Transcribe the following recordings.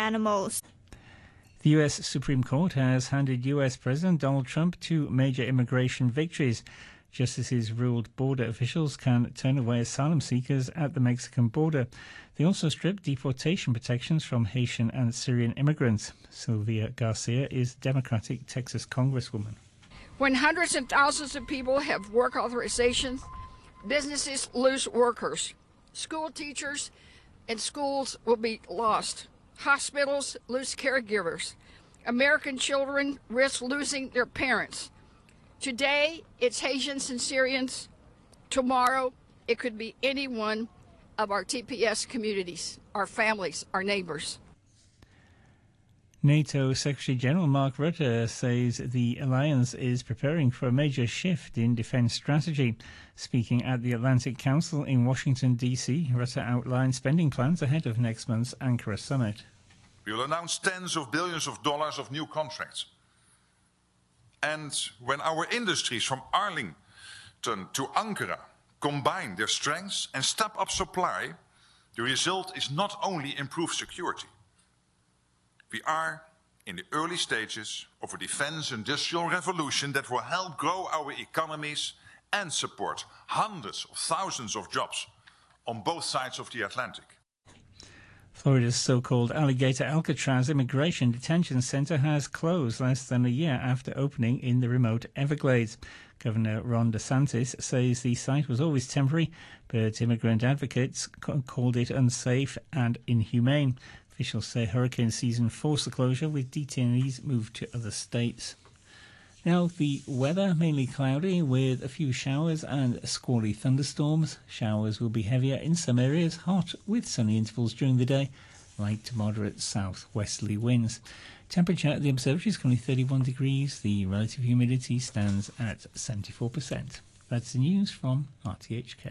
animals. The U.S. Supreme Court has handed U.S. President Donald Trump two major immigration victories. Justices ruled border officials can turn away asylum seekers at the Mexican border. They also stripped deportation protections from Haitian and Syrian immigrants. Sylvia Garcia is Democratic Texas Congresswoman. When hundreds of thousands of people have work authorization, businesses lose workers. School teachers and schools will be lost. Hospitals lose caregivers. American children risk losing their parents. Today, it's Haitians and Syrians. Tomorrow, it could be any one of our TPS communities, our families, our neighbors. NATO Secretary-General Mark Rutte says the alliance is preparing for a major shift in defence strategy. Speaking at the Atlantic Council in Washington, D.C., Rutte outlined spending plans ahead of next month's Ankara summit. We will announce tens of billions of dollars of new contracts. And when our industries from Arlington to Ankara combine their strengths and step up supply, the result is not only improved security. We are in the early stages of a defense industrial revolution that will help grow our economies and support hundreds of thousands of jobs on both sides of the Atlantic. Florida's so-called Alligator Alcatraz Immigration Detention Center has closed less than a year after opening in the remote Everglades. Governor Ron DeSantis says the site was always temporary, but immigrant advocates called it unsafe and inhumane. Officials say hurricane season forced the closure, with detainees moved to other states. Now, the weather, mainly cloudy with a few showers and squally thunderstorms. Showers will be heavier in some areas, hot with sunny intervals during the day, light to moderate southwesterly winds. Temperature at the observatory is currently 31 degrees. The relative humidity stands at 74%. That's the news from RTHK.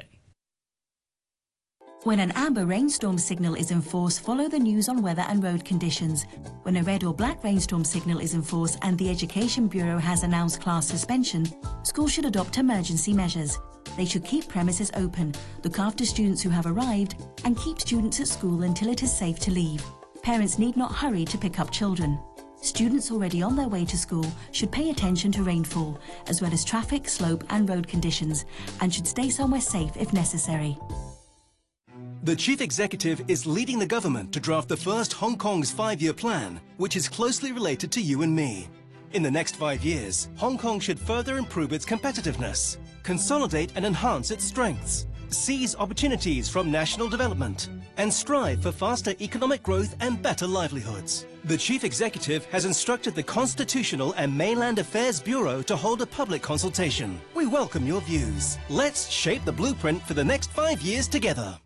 When an amber rainstorm signal is in force, follow the news on weather and road conditions. When a red or black rainstorm signal is in force and the Education Bureau has announced class suspension, schools should adopt emergency measures. They should keep premises open, look after students who have arrived, and keep students at school until it is safe to leave. Parents need not hurry to pick up children. Students already on their way to school should pay attention to rainfall, as well as traffic, slope and road conditions, and should stay somewhere safe if necessary. The Chief Executive is leading the government to draft the first Hong Kong's 5-year plan, which is closely related to you and me. In the next 5 years, Hong Kong should further improve its competitiveness, consolidate and enhance its strengths, seize opportunities from national development, and strive for faster economic growth and better livelihoods. The Chief Executive has instructed the Constitutional and Mainland Affairs Bureau to hold a public consultation. We welcome your views. Let's shape the blueprint for the next 5 years together.